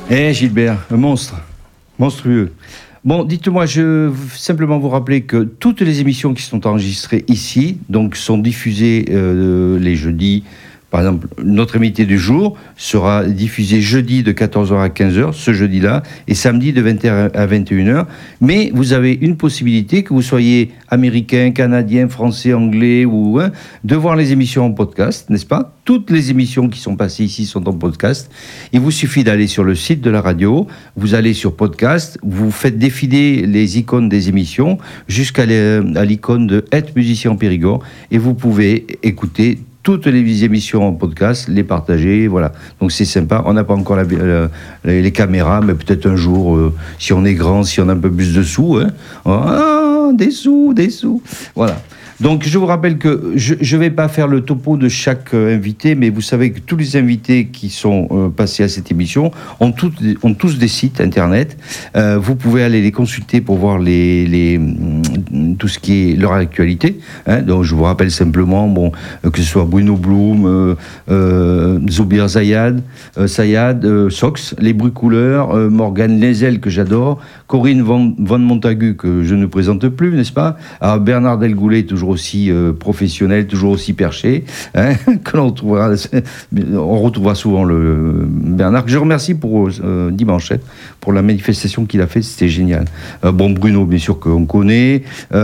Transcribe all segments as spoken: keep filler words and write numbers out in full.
Eh Gilbert, un monstre, monstrueux. Bon, dites-moi, je veux simplement vous rappeler que toutes les émissions qui sont enregistrées ici, donc, sont diffusées euh, les jeudis. Par exemple, notre invité du jour sera diffusé jeudi de quatorze heures à quinze heures, ce jeudi-là, et samedi de vingt heures à vingt et une heures. Mais vous avez une possibilité, que vous soyez américain, canadien, français, anglais, ou hein, de voir les émissions en podcast, n'est-ce pas ? Toutes les émissions qui sont passées ici sont en podcast. Il vous suffit d'aller sur le site de la radio, vous allez sur podcast, vous faites défiler les icônes des émissions jusqu'à l'icône de Être musicien en Périgord, et vous pouvez écouter toutes les émissions en podcast, les partager, voilà. Donc c'est sympa. On n'a pas encore la, la, les caméras, mais peut-être un jour, euh, si on est grand, si on a un peu plus de sous, hein. Ah, des sous, des sous. Voilà. Donc je vous rappelle que je ne vais pas faire le topo de chaque euh, invité, mais vous savez que tous les invités qui sont euh, passés à cette émission ont, tout, ont tous des sites internet. Euh, vous pouvez aller les consulter pour voir les, les, tout ce qui est leur actualité. Hein. Donc je vous rappelle simplement bon, que ce soit Bruno Blum, euh, euh, Zoubir Zayad, euh, Sayad, euh, Sox, Les Bruits Couleurs, euh, Morgane Lezel que j'adore, Corinne Van, Van Montagu que je ne présente plus, n'est-ce pas ? Alors, Bernard Delgoulet, toujours aussi euh, professionnel, toujours aussi perché, hein, que l'on retrouvera, on retrouvera souvent le Bernard, que je remercie pour euh, dimanche, hein, pour la manifestation qu'il a faite, c'était génial. Euh, bon, Bruno, bien sûr qu'on connaît,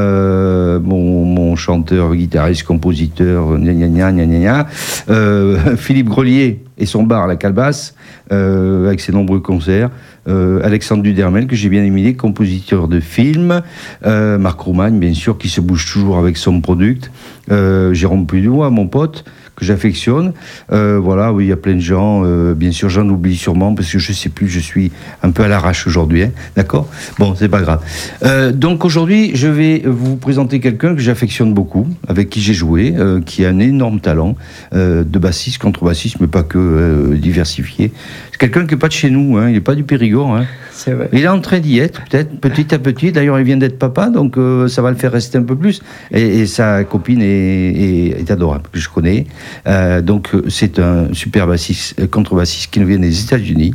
euh, mon, mon chanteur, guitariste, compositeur, gna gna gna gna gna, euh, Philippe Grelier et son bar à la Calebasse, euh, avec ses nombreux concerts. Euh, Alexandre Dudermel, que j'ai bien aimé, compositeur de films, euh, Marc Roumagne, bien sûr, qui se bouge toujours avec son product, euh, Jérôme Pudois, mon pote, que j'affectionne. Euh, voilà, oui, il y a plein de gens, euh, bien sûr, j'en oublie sûrement, parce que je sais plus, je suis un peu à l'arrache aujourd'hui, hein, d'accord ? Bon, c'est pas grave. Euh, donc aujourd'hui, je vais vous présenter quelqu'un que j'affectionne beaucoup, avec qui j'ai joué, euh, qui a un énorme talent, euh, de bassiste, contrebassiste, mais pas que, euh, diversifié. C'est quelqu'un qui n'est pas de chez nous, hein, il n'est pas du Périgord, hein. C'est vrai. Il est en train d'y être, peut-être, petit à petit. D'ailleurs, il vient d'être papa, donc euh, ça va le faire rester un peu plus. Et, et sa copine est, est, est adorable, que je connais. Euh, donc, c'est un super bassiste, contrebassiste qui nous vient des États-Unis.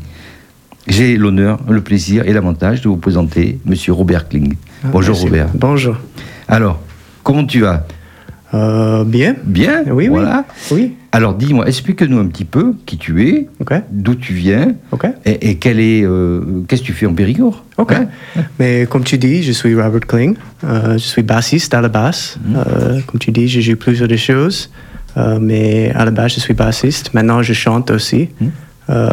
J'ai l'honneur, le plaisir et l'avantage de vous présenter Monsieur Robert Kling. Ah, bonjour merci. Robert. Bonjour. Alors, comment tu vas ? Euh, bien. Bien. Oui, voilà. oui. Oui. Alors, dis-moi, explique-nous un petit peu qui tu es, Okay. d'où tu viens, Okay. et, et quel est, euh, qu'est-ce que tu fais en Périgord ? Ok. Hein ? Mais comme tu dis, je suis Robert Kling. Euh, je suis bassiste à la basse. Mm. Euh, comme tu dis, je joue plusieurs des choses. Euh, mais à la base, je suis bassiste. Maintenant, je chante aussi. Mm. Euh,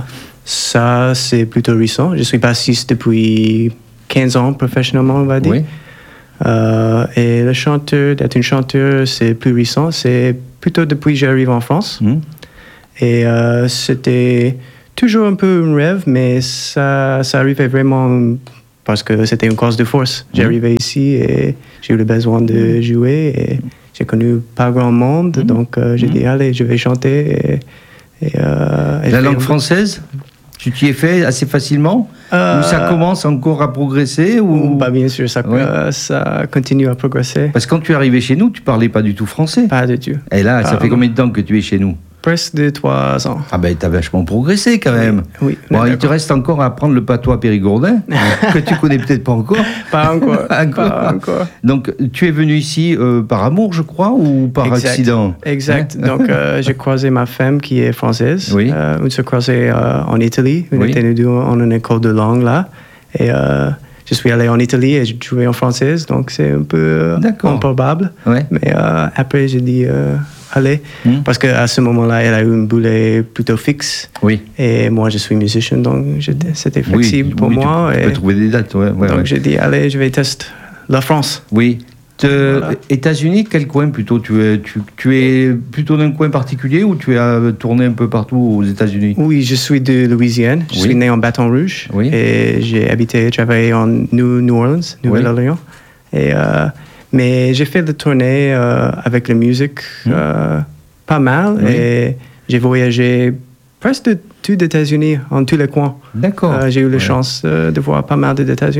ça, c'est plutôt récent. Je suis bassiste depuis quinze ans professionnellement, on va dire. Oui. Euh, et le chanteur, d'être une chanteuse, c'est plus récent. C'est plutôt depuis que j'arrive en France. Mm. Et euh, c'était toujours un peu un rêve, mais ça, ça arrivait vraiment parce que c'était une cause de force. Mm. J'arrivais ici et j'ai eu le besoin de jouer et j'ai connu pas grand monde, Mm. donc euh, j'ai Mm. dit allez, je vais chanter. Et, et, euh, et La faire- langue française, tu t'y es fait assez facilement Euh, ou ça commence encore à progresser ou... Bah, bien sûr, ça, Ouais. euh, ça continue à progresser. Parce que quand tu es arrivé chez nous, tu parlais pas du tout français. Pas du tout. Et là, ça Ah, fait combien de temps que tu es chez nous ? Presque de trois ans. Ah ben, t'as vachement progressé quand même. Oui. Bon, oui, il te d'accord. reste encore à apprendre le patois périgourdin, que tu connais peut-être pas encore. Pas encore. Encore. Pas encore. Donc, tu es venu ici euh, par amour, je crois, ou par Exact. accident ? Exact. Hein? Donc, euh, j'ai croisé ma femme qui est française. Oui. Euh, on s'est croisé euh, en Italie. On Oui. était nous deux en une école de langue là. Et euh, je suis allé en Italie et j'ai joué en française. Donc, c'est un peu euh, D'accord. improbable. Ouais. Mais euh, après, j'ai dit euh, allez. Hmm. Parce qu'à ce moment-là, elle a eu une boulet plutôt fixe. Oui. Et moi, je suis musicien. Donc, j'étais- c'était flexible Oui, pour oui, moi. Tu, tu et peux trouver des dates, ouais. ouais, donc, ouais. j'ai dit allez, je vais tester la France. Oui. Te- Voilà. États-Unis, quel coin plutôt tu es, tu, tu es plutôt d'un coin particulier ou tu as tourné un peu partout aux États-Unis ? Oui, je suis de Louisiane. Je Oui. suis né en Baton Rouge. Oui. Et j'ai habité, travaillé en New, New Orleans, Nouvelle-Orléans. Et, euh, mais j'ai fait des tournées euh, avec la musique Mm. euh, pas mal. Oui. Et j'ai voyagé presque de tous les États-Unis, en tous les coins. D'accord. Euh, j'ai eu la Ouais. chance euh, de voir pas mal des États-Unis.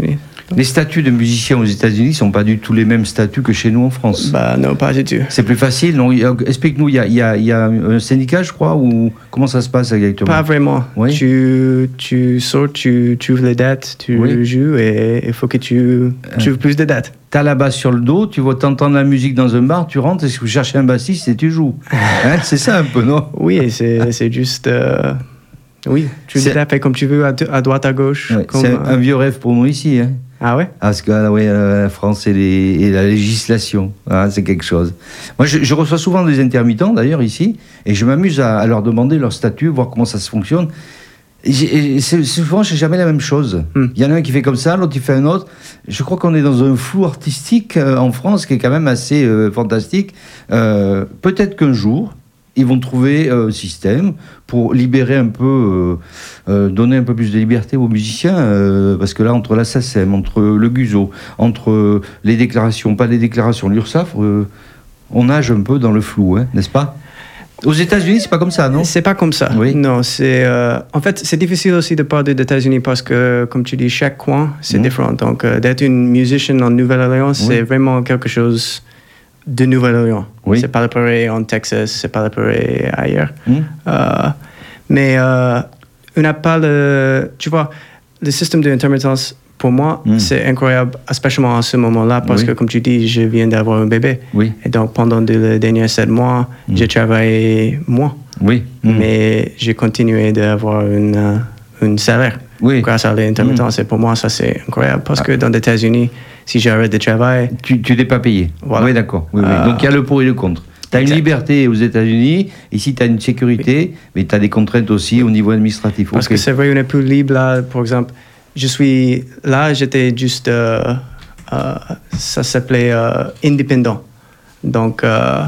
Les statuts de musiciens aux États-Unis ne sont pas du tout les mêmes statuts que chez nous en France. Bah non, pas du tout. C'est plus facile. Non, explique-nous, il y a, il y, a, il y a un syndicat, je crois, ou comment ça se passe exactement? Pas vraiment. Oui. Tu, tu sors, tu, tu ouvres les dates, tu Oui. joues et il faut que tu, tu ouvres plus de dates. T'as la basse sur le dos, tu vas t'entendre la musique dans un bar, tu rentres, et tu cherches un bassiste et tu joues. Hein, c'est ça un peu, non? Oui, et c'est, c'est juste... euh, oui, tu C'est- le tapes comme tu veux, à, à droite, à gauche. Ouais, comme, c'est un, euh, un vieux rêve pour nous ici. Hein. Ah ouais? Ah, parce que ah, ouais, la France et, les, et la législation, ah, c'est quelque chose. Moi, je, je reçois souvent des intermittents, d'ailleurs, ici, et je m'amuse à, à leur demander leur statut, voir comment ça se fonctionne. Et j'ai- et c'est- souvent, je n'ai jamais la même chose. Il Hmm. y en a un qui fait comme ça, l'autre qui fait un autre. Je crois qu'on est dans un flou artistique euh, en France qui est quand même assez euh, fantastique. Euh, peut-être qu'un jour, ils vont trouver euh, un système pour libérer un peu, euh, euh, donner un peu plus de liberté aux musiciens, euh, parce que là, entre la S A C E M, entre le G U S O, entre euh, les déclarations, pas les déclarations, l'URSSAF, euh, on nage un peu dans le flou, hein, n'est-ce pas? Aux États-Unis, c'est pas comme ça, non? C'est pas comme ça. Oui. Non, c'est... euh, en fait, c'est difficile aussi de parler des États-Unis parce que, comme tu dis, chaque coin, c'est Mhm. différent. Donc, euh, d'être une musicienne en Nouvelle-Orléans, c'est vraiment quelque chose de Nouvelle-Orléans. Oui. C'est pas le pareil en Texas, c'est pas le pareil ailleurs. Hmm. Euh, mais euh, on n'a pas le... Tu vois, le système d'intermittence, pour moi, Mm. c'est incroyable, especially à ce moment-là, parce Oui. que, comme tu dis, je viens d'avoir un bébé. Oui, Et donc, pendant de- les derniers sept mois, Mm. j'ai travaillé moins. oui. Hmm. Mais j'ai continué d'avoir une, euh, une salaire Oui. grâce à l'intermittence. Et pour moi, ça, c'est incroyable. Parce que dans les États-Unis, si j'arrête de travailler, Tu tu n'es pas payé. Voilà. Oui, d'accord. Oui, oui. Euh, Donc il y a le pour et le contre. Tu as une exact. liberté aux États-Unis, ici tu as une sécurité, mais tu as des contraintes aussi au niveau administratif. parce Ok. que c'est vrai, on est plus libre là. Par exemple, je suis là, j'étais juste, euh, euh, ça s'appelait euh, indépendant. Donc, euh,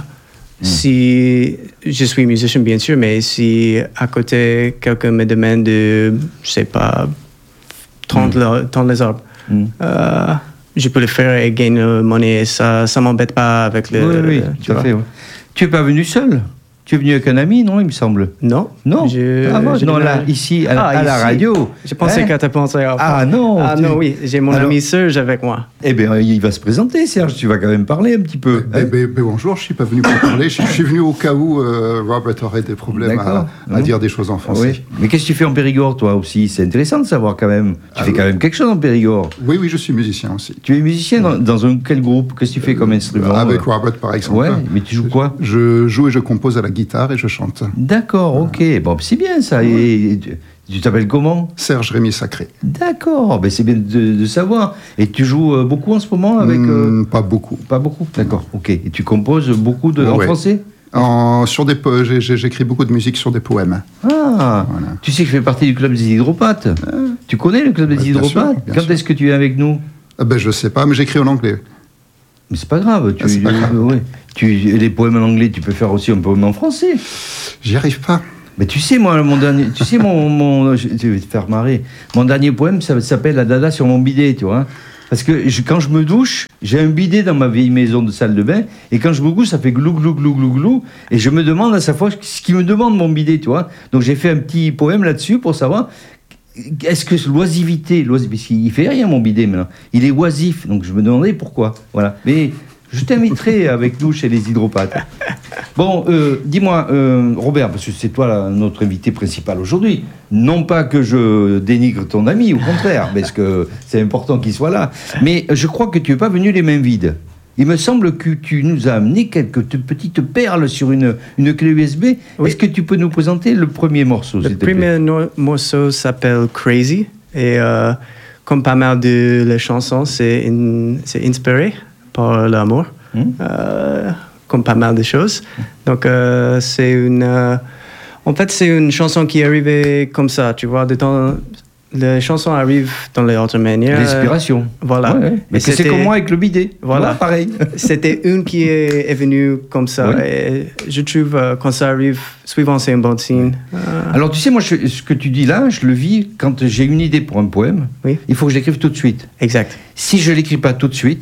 si je suis musicien, bien sûr, mais si à côté, quelqu'un me demande de, je sais pas, tondre, le- tondre les arbres, Mm. euh, je peux le faire et gagner de la monnaie. Ça ne m'embête pas avec le... oui, oui, le- tout tu à vois. fait. Ouais. Tu n'es pas venu seul? Tu es venu avec un ami, non, il me semble? Non. Non. Je- Ah bon, je non, là, déménage. ici, à, Ah, à la ici. radio. Je pensais Hein? que tu pensé à... Ah non. Ah tu- non, oui. J'ai mon Alors- ami Serge avec moi. Eh bien, il va se présenter, Serge. Tu vas quand même parler un petit peu. Eh hein? ben, ben, bonjour, je ne suis pas venu pour parler. Je, je suis venu au cas où euh, Robert aurait des problèmes à, D'accord. à Mhm. dire des choses en français. Oui. Mais qu'est-ce que tu fais en Périgord, toi aussi? C'est intéressant de savoir quand même. Tu Ah fais oui. quand même quelque chose en Périgord. Oui, oui, je suis musicien aussi. Tu es musicien dans, dans un quel groupe? Qu'est-ce que tu fais comme instrument? Avec euh Robert, par exemple. Ouais, mais tu joues quoi? Je joue et je compose à la guitare et je chante. D'accord, ok. Bon, c'est bien ça. Et, et tu- tu t'appelles comment? Serge Rémy Sacré. D'accord, ben c'est bien de, de savoir. Et tu joues euh, beaucoup en ce moment avec... euh, Hmm, pas beaucoup. Pas beaucoup? D'accord, ok. Et tu composes beaucoup de, en Ouais. français? En- sur des po- j'ai- j'ai- J'écris beaucoup de musique sur des poèmes. Ah, Voilà. tu sais que je fais partie du club des hydropathes. Tu connais le club des Ouais, bien sûr, hydropathes? bien Quand sûr. est-ce que tu es avec nous? Ah ben, je sais pas, mais j'écris en anglais. Mais c'est pas grave. Tu, Ah, c'est pas grave. ouais. tu, les poèmes en anglais, tu peux faire aussi un poème en français. J'y arrive pas. Mais tu sais, moi, mon dernier, tu sais, mon, mon, je je vais te faire marrer. Mon dernier poème, ça s'appelle La Dada sur mon bidet, tu vois. Parce que je- quand je me douche, j'ai un bidet dans ma vieille maison de salle de bain, et quand je me douche, ça fait glou, glou, glou, glou, glou, et je me demande à chaque fois ce qui me demande mon bidet, tu vois. Donc j'ai fait un petit poème là-dessus pour savoir, est-ce que l'oisivité, l'oisivité, parce qu'il fait rien mon bidet maintenant, il est oisif, donc je me demandais pourquoi. Voilà. Mais je t'inviterai avec nous chez les hydropathes. Bon, euh, dis-moi, euh, Robert, parce que c'est toi là, notre invité principal aujourd'hui. Non pas que je dénigre ton ami, au contraire, parce que c'est important qu'il soit là. Mais je crois que tu n'es pas venu les mains vides. Il me semble que tu nous as amené quelques te- petites perles sur une, une clé U S B. Oui. Est-ce que tu peux nous présenter le premier morceau, Le s'il te plaît? premier no- morceau s'appelle Crazy. Et euh, comme pas mal de les chansons, c'est in- c'est inspiré par l'amour. Hmm. Euh, comme pas mal de choses. Donc, euh, c'est une... euh, en fait, c'est une chanson qui est arrivée comme ça, tu vois. De temps, les chansons arrivent dans les autres manières. L'inspiration. Voilà. Ouais, ouais. Mais Et que c'est c'était- comme moi avec le bidet. Voilà. Ouais, pareil. C'était une qui est, est venue comme ça. Oui. Et je trouve, euh, quand ça arrive, souvent c'est un bon signe. Euh, Alors, tu sais, moi, je- ce que tu dis là, je le vis quand j'ai une idée pour un poème. Oui. Il faut que je l'écrive tout de suite. exact. Si je l'écris pas tout de suite,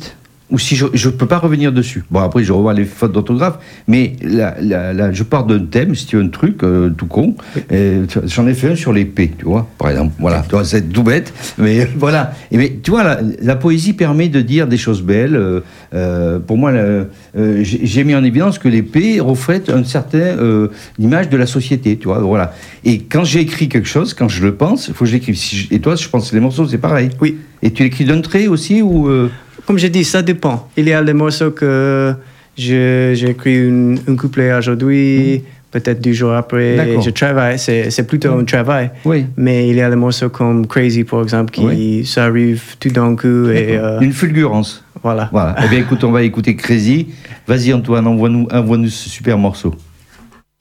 ou si je ne peux pas revenir dessus. Bon, après, je revois les fautes d'orthographe, mais là, là, là, je pars d'un thème, si tu veux, un truc euh, tout con. Et j'en ai fait un sur les P, tu vois, par exemple. Voilà, tu vois, c'est tout bête, mais voilà. Et mais, tu vois, la, la poésie permet de dire des choses belles. Euh, euh, pour moi, la, euh, j'ai mis en évidence que les P reflètent une certaine euh, image de la société, tu vois, voilà. Et quand j'ai écrit quelque chose, quand je le pense, il faut que je l'écrive. Si je, et toi, je pense que les morceaux, c'est pareil. Oui. Et tu l'écris d'un trait aussi ou euh... Comme j'ai dit, ça dépend. Il y a des morceaux que je, j'ai écrit une, un couplet aujourd'hui, mmh. peut-être du jour après, D'accord. je travaille, c'est, c'est plutôt mmh. un travail. Oui. Mais il y a des morceaux comme Crazy, par exemple, qui oui. ça arrive tout d'un coup. Et, euh, une fulgurance. Voilà. Voilà. Eh bien, écoute, on va écouter Crazy. Vas-y, Antoine, envoie-nous, envoie-nous ce super morceau.